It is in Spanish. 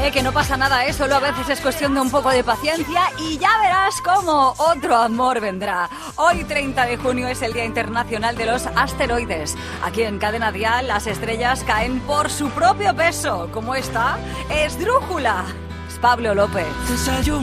Que no pasa nada, solo a veces es cuestión de un poco de paciencia y ya verás cómo otro amor vendrá. Hoy, 30 de junio, es el Día Internacional de los Asteroides. Aquí en Cadena Dial, las estrellas caen por su propio peso. ¿Cómo está? Esdrújula. Es Pablo López. Desayuno